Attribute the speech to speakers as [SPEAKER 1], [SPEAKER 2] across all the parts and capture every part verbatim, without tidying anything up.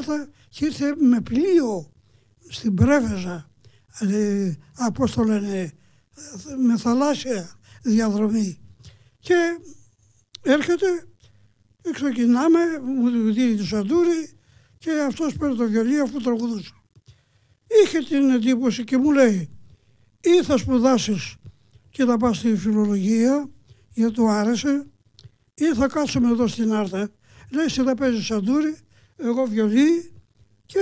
[SPEAKER 1] Μάλτα και ήρθε με πλοίο στην Πρέβεζα, ε, πώς το λένε, με θαλάσσια διαδρομή. Και έρχεται, ξεκινάμε, μου δίνει το σαντούρι και αυτός παίρνει το βιολί αφού τραγουδούσε. Είχε την εντύπωση και μου λέει, ή θα σπουδάσεις και θα πας στη φιλολογία, γιατί του άρεσε, ή θα κάτσουμε εδώ στην Άρτα. Λέει, εσύ θα παίζεις σαντούρι, εγώ βιολί και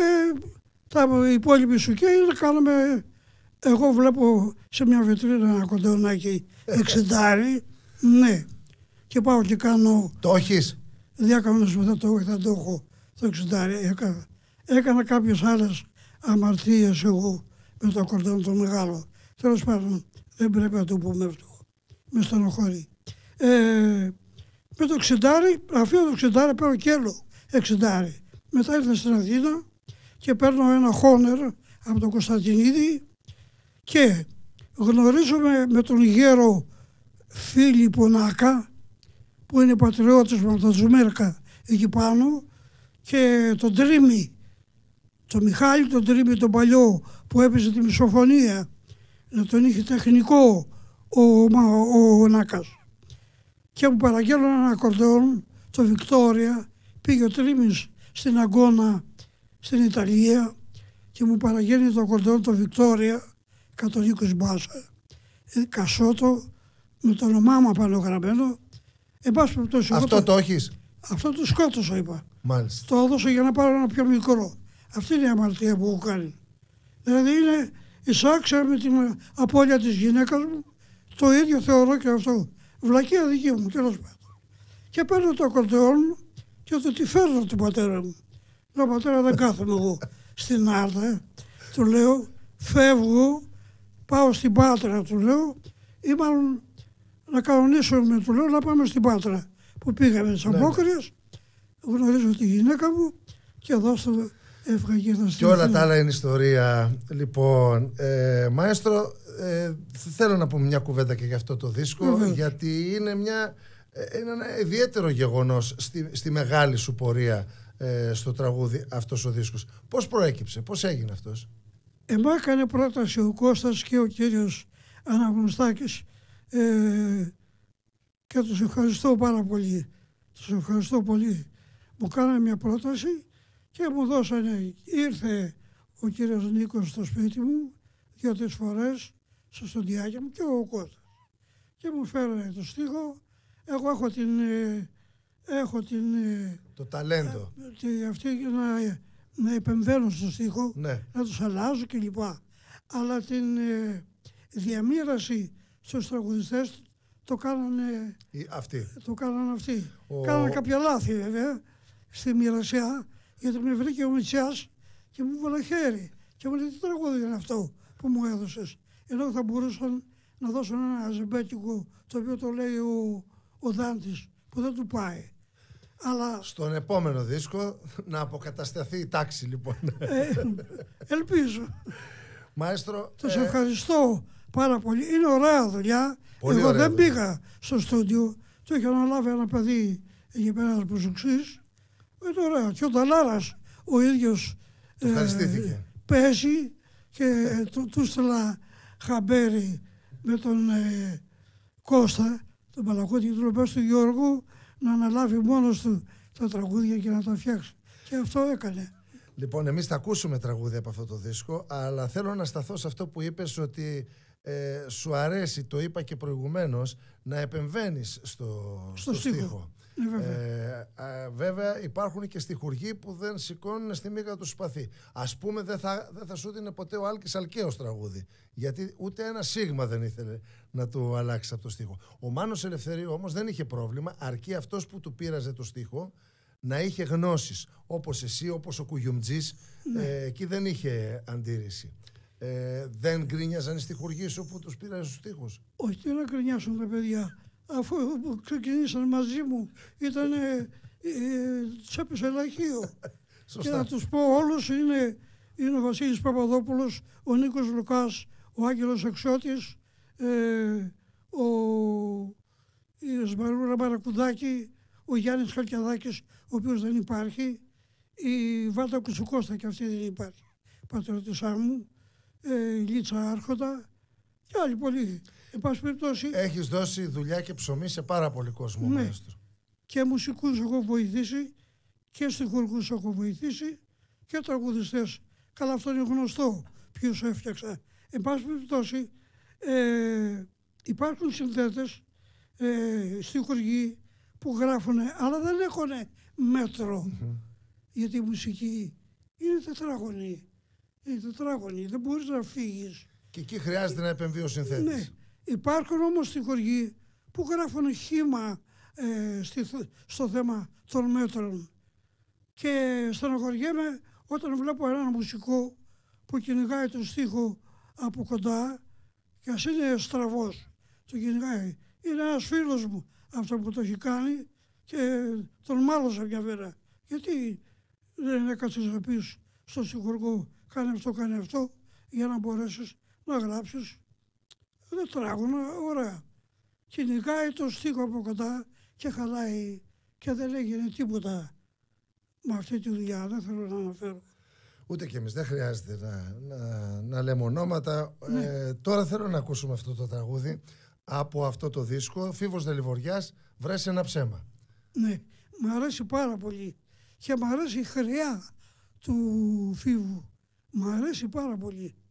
[SPEAKER 1] τα υπόλοιποι σου και να κάνουμε. Εγώ βλέπω σε μια βιτρίνα ένα κοντεωνάκι εξεντάρι, ναι, και πάω και κάνω.
[SPEAKER 2] Το έχεις?
[SPEAKER 1] Διάκανονες μετά το όχι, θα το έχω το εξεντάρι. Έκανα, έκανα κάποιες άλλες αμαρτίες εγώ με το ακορντεόν το μεγάλο. Τέλος πάντων, δεν πρέπει να το πούμε αυτό. Με στενοχωρεί. Ε, με το εξεντάρι, αφήνω το εξεντάρι, παίρνω κι άλλο εξεντάρι. Μετά ήρθα στην Αθήνα και παίρνω ένα χόνερ από τον Κωνσταντινίδη και γνωρίζομαι με τον γέρο Φίλιππο Νάκα, που είναι πατριώτης με τον Τζουμέρκα εκεί πάνω, και τον Τρίμη, τον Μιχάλη τον Τρίμη τον παλιό που έπαιζε τη μισοφωνία, να τον είχε τεχνικό ο, ο, ο Νάκας. Και μου παραγγέλνω ένα ακορντεόν, το Βικτόρια. Πήγε ο Τρίμης στην Αγκώνα στην Ιταλία και μου παραγγέλνει το ακορντεόν το Βικτόρια, εκατόν είκοσι μπάσα, κασότο, με το όνομά μου πάνω γραμμένο.
[SPEAKER 2] Αυτό το έχεις?
[SPEAKER 1] Αυτό το σκότωσα, είπα.
[SPEAKER 2] Μάλιστα.
[SPEAKER 1] Το έδωσα για να πάρω ένα πιο μικρό. Αυτή είναι η αμαρτία που έχω κάνει. Δηλαδή είναι εισάξια με την απώλεια της γυναίκας μου. Το ίδιο θεωρώ και αυτό. Βλακία δική μου, τέλος πάντων. Και παίρνω το ακορντεόν και το τη φέρνω του πατέρα μου. Λέω, πατέρα, δεν κάθομαι εγώ στην Άρτα. Του λέω, φεύγω, πάω στην Πάτρα, του λέω, ή μάλλον να κανονίσουμε, του λέω, να πάμε στην Πάτρα. Που πήγαμε τις
[SPEAKER 2] ναι.
[SPEAKER 1] Απόκριες, γνωρίζω τη γυναίκα μου και εδώ στο Ευχαγίδα.
[SPEAKER 2] Και όλα τα άλλα είναι ιστορία. Λοιπόν, ε, μαέστρο, ε, θέλω να πούμε μια κουβέντα και για αυτό το δίσκο,
[SPEAKER 1] Βεβαίως.
[SPEAKER 2] γιατί είναι, μια, ε, είναι ένα ιδιαίτερο γεγονός στη, στη μεγάλη σου πορεία ε, στο τραγούδι αυτός ο δίσκος. Πώς προέκυψε, πώς έγινε αυτός?
[SPEAKER 1] Εμά έκανε πρόταση ο Κώστας και ο κύριος Αναγνωστάκης ε, και τους ευχαριστώ πάρα πολύ. Τους ευχαριστώ πολύ. Μου κάνανε μια πρόταση και μου δώσανε, ήρθε ο κύριος Νίκος στο σπίτι μου δύο-τρεις φορές στο στοντιάκι μου και ο Κώστας. Και μου φέρανε το στίχο. Εγώ έχω την... Ε, έχω την ε,
[SPEAKER 2] το ταλέντο.
[SPEAKER 1] Ε, αυτή να, να επεμβαίνω στο στίχο,
[SPEAKER 2] ναι.
[SPEAKER 1] να τους αλλάζω κλπ. Αλλά την ε, διαμήραση στους τραγουδιστές το κάνανε
[SPEAKER 2] αυτοί.
[SPEAKER 1] Το κάνανε αυτοί.
[SPEAKER 2] Ο...
[SPEAKER 1] Κάνανε κάποια λάθη βέβαια στη μοιρασιά, γιατί με βρήκε ο Μητσιάς και μου βάλε χέρι. Και μου λέει, τι τραγούδι είναι αυτό που μου έδωσες? Ενώ θα μπορούσαν να δώσουν ένα αζεμπέκικο, το οποίο το λέει ο, ο Δάντης, που δεν του πάει. Αλλά...
[SPEAKER 2] στον επόμενο δίσκο να αποκατασταθεί η τάξη, λοιπόν.
[SPEAKER 1] Ε, ελπίζω.
[SPEAKER 2] Μαέστρο,
[SPEAKER 1] Τους
[SPEAKER 2] ε...
[SPEAKER 1] ευχαριστώ πάρα πολύ. Είναι ωραία δουλειά.
[SPEAKER 2] Πολύ
[SPEAKER 1] Εγώ
[SPEAKER 2] ωραία
[SPEAKER 1] δεν
[SPEAKER 2] δουλειά.
[SPEAKER 1] πήγα στο στούντιο. Το είχε αναλάβει ένα παιδί εκεί πέρα που ζουξής. Είναι ωραία. Και ο Νταλάρας ο ίδιος
[SPEAKER 2] ευχαριστήθηκε.
[SPEAKER 1] Ε, παίζει και ε, του, του στείλα χαμπέρι με τον ε, Κώστα, τον Παλακώτη, και του λέω του Γιώργου να αναλάβει μόνος του τα τραγούδια και να τα φτιάξει. Και αυτό έκανε.
[SPEAKER 2] Λοιπόν, εμείς θα ακούσουμε τραγούδια από αυτό το δίσκο, αλλά θέλω να σταθώ σε αυτό που είπες, ότι ε, σου αρέσει, το είπα και προηγουμένως, να επεμβαίνεις στο,
[SPEAKER 1] στο, στο στίχο. στίχο. Ναι, βέβαια.
[SPEAKER 2] Ε, α, βέβαια υπάρχουν και στιχουργοί που δεν σηκώνουν στη μύγα του σπαθί. Ας πούμε, δεν θα, δεν θα σου δίνει ποτέ ο Άλκης Αλκαίος τραγούδι, γιατί ούτε ένα σίγμα δεν ήθελε να του αλλάξει από το στίχο. Ο Μάνος Ελευθερίου όμως δεν είχε πρόβλημα, αρκεί αυτός που του πείραζε το στίχο να είχε γνώσεις, όπως εσύ, όπως ο Κουγιουμτζής. Ναι. ε, εκεί δεν είχε αντίρρηση. Ε, δεν γκρίνιαζαν οι στιχουργοί σου που τους πήραζε στους στίχους?
[SPEAKER 1] Όχι, τι να γκρινιάσουν τα παιδιά. Αφού ξεκινήσαν μαζί μου, ήταν ε, ε, τσέπης ελαχείο. Και να τους πω όλους, είναι, είναι ο Βασίλης Παπαδόπουλος, ο Νίκος Λουκάς, ο Άγγελος Αξιώτης, ε, ο η Σμαρούρα Μαρακουδάκη, ο Γιάννης Χαλκιαδάκης, ο οποίος δεν υπάρχει, η Βάλτα Κουτσουκώστα και αυτή δεν υπάρχει. Πατριωτησά μου, ε, η Λίτσα Άρχοντα και άλλοι πολλοί. Εν πάση περιπτώσει.
[SPEAKER 2] Έχεις δώσει δουλειά και ψωμί σε πάρα πολύ κόσμο,
[SPEAKER 1] ναι.
[SPEAKER 2] Μαέστρο.
[SPEAKER 1] Και μουσικούς έχω βοηθήσει και στιχουργούς έχω βοηθήσει και τραγουδιστές. Καλά, αυτό είναι γνωστό ποιους έφτιαξα. Εν πάση περιπτώσει, ε, υπάρχουν συνθέτες, ε, στιχουργοί που γράφουν, αλλά δεν έχουν μέτρο. Mm-hmm. Γιατί η μουσική είναι τετράγωνη. Είναι τετράγωνη, δεν μπορείς να φύγεις.
[SPEAKER 2] Και εκεί χρειάζεται να επεμβεί ο συνθέτης.
[SPEAKER 1] Ναι. Υπάρχουν όμως στιχουργοί που γράφουν χύμα ε, στη, στο θέμα των μέτρων. Και στενοχωριέμαι όταν βλέπω έναν μουσικό που κυνηγάει τον στίχο από κοντά και ας είναι στραβός, το κυνηγάει. Είναι ένας φίλος μου αυτό που το έχει κάνει και τον μάλωσα μια μέρα. Γιατί δεν έκατσες να πεις στον στιχουργό κάνε αυτό, κάνε αυτό για να μπορέσεις να γράψεις. Δεν τράγωνα, ωραία. Κυνηγάει τον στίχο από κοντά και χαλάει και δεν έγινε τίποτα με αυτή τη δουλειά. Δεν θέλω να αναφέρω.
[SPEAKER 2] Ούτε κι εμείς, δεν χρειάζεται να, να, να λέμε ονόματα.
[SPEAKER 1] Ναι.
[SPEAKER 2] Ε, τώρα θέλω να ακούσουμε αυτό το τραγούδι από αυτό το δίσκο. Φίβος Δελιβοριάς, βρες ένα ψέμα.
[SPEAKER 1] Ναι, μου αρέσει πάρα πολύ. Και μου αρέσει η χρειά του Φίβου. Μου αρέσει πάρα πολύ.